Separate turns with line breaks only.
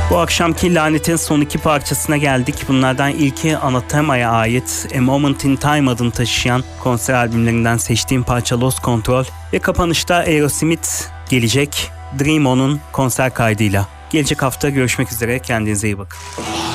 Bu akşamki Lanet'in son 2 parçasına geldik. Bunlardan ilki Anathema'ya ait A Moment in Time adını taşıyan konser albümlerinden seçtiğim parça Lost Control ve kapanışta Aerosmith gelecek Dream On'un konser kaydıyla. Gelecek hafta görüşmek üzere, kendinize iyi bakın.